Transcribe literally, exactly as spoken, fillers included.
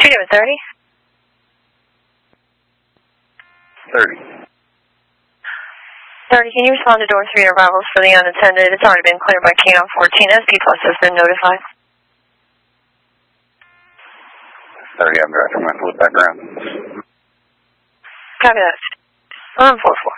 Freedom at thirty. thirty. thirty, can you respond to door three arrivals for the unattended? It's already been cleared by Canine fourteen. S P Plus has been notified. thirty, I'm driving. I'm going to flip back around. Copy that. one four four.